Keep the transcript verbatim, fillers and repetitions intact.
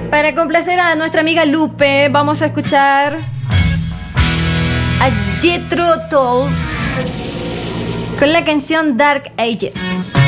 Para complacer a nuestra amiga Lupe, vamos a escuchar a Jethro Tull con la canción Dark Ages.